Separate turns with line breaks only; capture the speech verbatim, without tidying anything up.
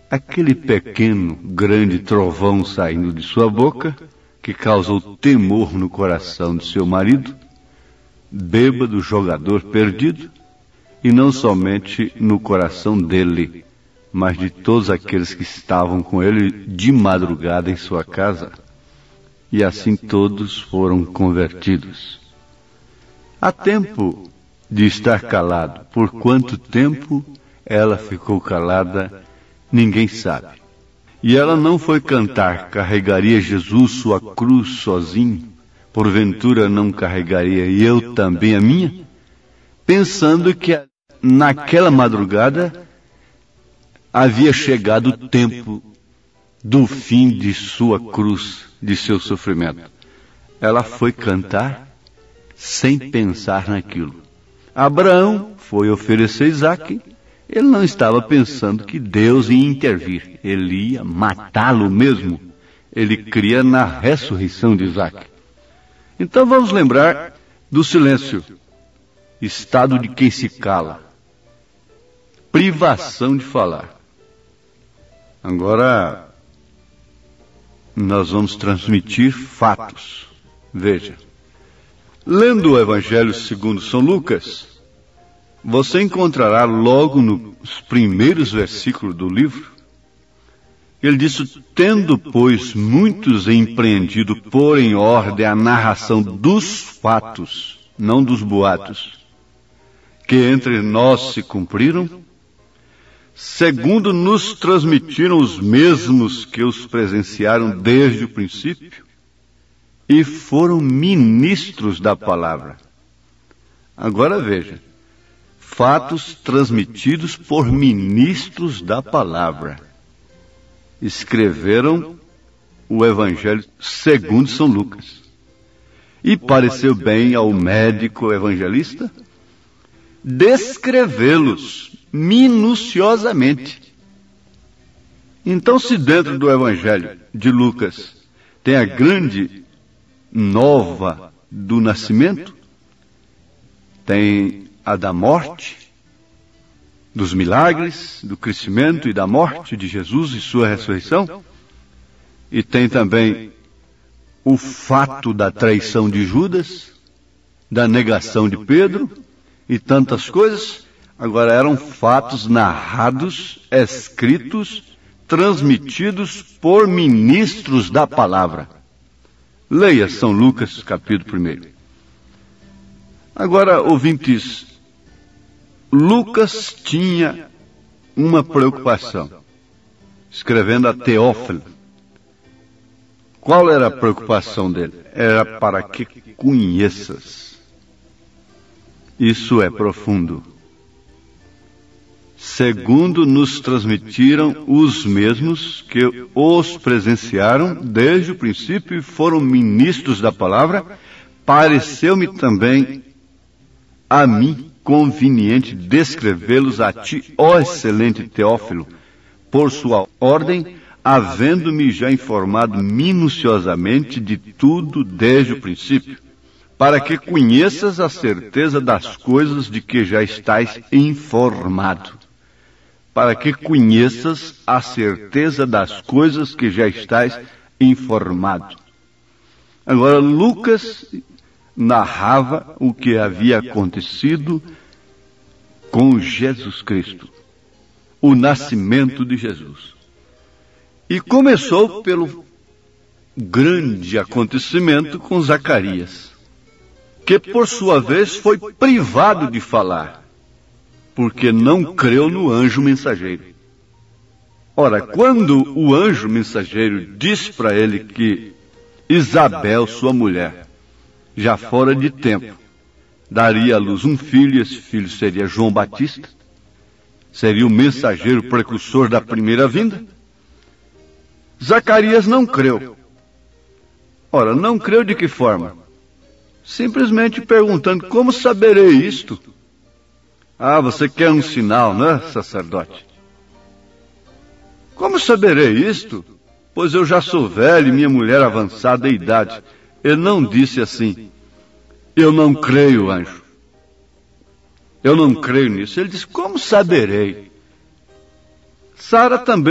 aquele pequeno, grande trovão saindo de sua boca, que causou temor no coração de seu marido, bêbado, jogador perdido, e não somente no coração dele, mas de todos aqueles que estavam com ele de madrugada em sua casa. E assim todos foram convertidos. Há tempo de estar calado. Por quanto tempo ela ficou calada, ninguém sabe. E ela não foi cantar, carregaria Jesus sua cruz sozinho, porventura não carregaria eu também a minha? Pensando que naquela madrugada havia chegado o tempo do fim de sua cruz, de seu sofrimento. Ela foi cantar sem pensar naquilo. Abraão foi oferecer Isaque. Ele não estava pensando que Deus ia intervir. Ele ia matá-lo mesmo. Ele cria na ressurreição de Isaque. Então vamos lembrar do silêncio. Estado de quem se cala. Privação de falar. Agora, nós vamos transmitir fatos. Veja. Lendo o Evangelho segundo São Lucas, você encontrará logo nos primeiros versículos do livro, ele diz: tendo, pois, muitos empreendido pôr em ordem a narração dos fatos, não dos boatos, que entre nós se cumpriram, segundo nos transmitiram os mesmos que os presenciaram desde o princípio, e foram ministros da palavra. Agora veja, fatos transmitidos por ministros da palavra. Escreveram o Evangelho segundo São Lucas. E pareceu bem ao médico evangelista descrevê-los minuciosamente. Então, se dentro do Evangelho de Lucas tem a grande nova do nascimento, tem a da morte, dos milagres, do crescimento e da morte de Jesus e sua ressurreição, e tem também o fato da traição de Judas, da negação de Pedro e tantas coisas. Agora eram fatos narrados, escritos, transmitidos por ministros da palavra. Leia São Lucas, capítulo primeiro. Agora, ouvintes, Lucas tinha uma preocupação, escrevendo a Teófilo. Qual era a preocupação dele? Era para que conheças. Isso é profundo. Segundo nos transmitiram os mesmos que os presenciaram desde o princípio e foram ministros da palavra, pareceu-me também a mim conveniente descrevê-los a ti, ó excelente Teófilo, por sua ordem, havendo-me já informado minuciosamente de tudo desde o princípio, para que conheças a certeza das coisas de que já estás informado. Para que conheças a certeza das coisas que já estás informado. Agora, Lucas narrava o que havia acontecido com Jesus Cristo, o nascimento de Jesus. E começou pelo grande acontecimento com Zacarias, que por sua vez foi privado de falar, porque não creu no anjo mensageiro. Ora, quando o anjo mensageiro disse para ele que Isabel, sua mulher, já fora de tempo, daria à luz um filho, e esse filho seria João Batista, seria o mensageiro precursor da primeira vinda, Zacarias não creu. Ora, não creu de que forma? Simplesmente perguntando: como saberei isto? Ah, você quer um sinal, não é, sacerdote? Como saberei isto? Pois eu já sou velho e minha mulher avançada em idade. Ele não disse assim: eu não creio, anjo. Eu não creio nisso. Ele disse: como saberei? Sara também